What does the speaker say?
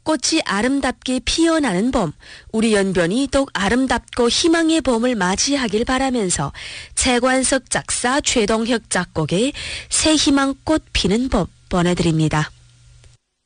꽃이 아름답게 피어나는 봄, 우리 연변이 더욱 아름답고 희망의 봄을 맞이하길 바라면서 채관석 작사 최동혁 작곡의 새 희망꽃 피는 봄 보내드립니다.